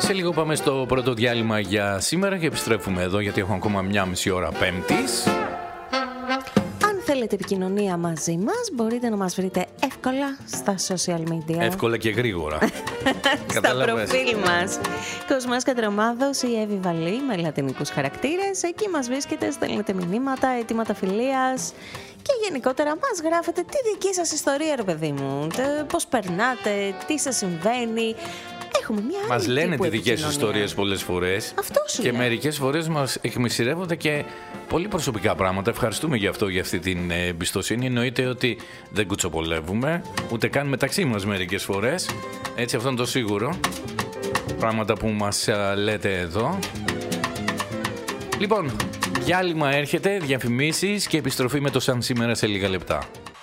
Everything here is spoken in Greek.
Σε λίγο πάμε στο πρώτο διάλειμμα για σήμερα και επιστρέφουμε εδώ γιατί έχω ακόμα μια μισή ώρα Πέμπτης. Αν θέλετε επικοινωνία μαζί μας, μπορείτε να μας βρείτε εύκολα στα social media. Εύκολα και γρήγορα. Στα προφίλ μας. Κοσμάς Κατρομάδος ή Εύη Βαλή με λατινικούς χαρακτήρες. Εκεί μας βρίσκετε, στέλνετε μηνύματα, αιτήματα φιλίας και γενικότερα μας γράφετε τη δική σας ιστορία, ρε παιδί μου. Πώς περνάτε, τι σας συμβαίνει. Μας λένε τις δικές τους ιστορίες πολλές φορές. Αυτό σου και λέει. μερικές φορές μας εκμυστηρεύονται και πολύ προσωπικά πράγματα. Ευχαριστούμε για αυτό, για αυτή την εμπιστοσύνη. Εννοείται ότι δεν κουτσοπολεύουμε, ούτε καν μεταξύ μας μερικές φορές. Έτσι, αυτό είναι το σίγουρο. Πράγματα που μας λέτε εδώ. Λοιπόν, διάλειμμα έρχεται, διαφημίσεις και επιστροφή με το Σαν Σήμερα σε λίγα λεπτά.